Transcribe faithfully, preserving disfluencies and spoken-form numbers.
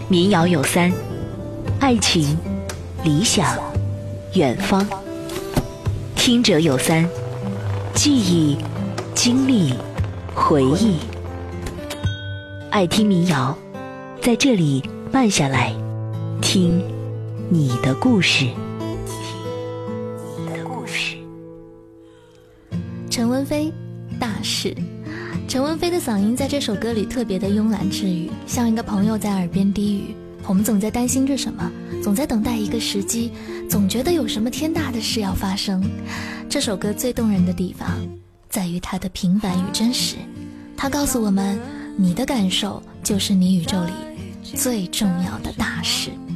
民谣有三：爱情、理想、远方。听者有三：记忆、经历、回忆。爱听民谣，在这里慢下来，听你的故事。听你的故事。 陈文飞，大事。陈文飞的嗓音在这首歌里特别的慵懒治愈，像一个朋友在耳边低语。我们总在担心着什么，总在等待一个时机，总觉得有什么天大的事要发生。这首歌最动人的地方在于它的平凡与真实，它告诉我们，你的感受就是你宇宙里最重要的大事。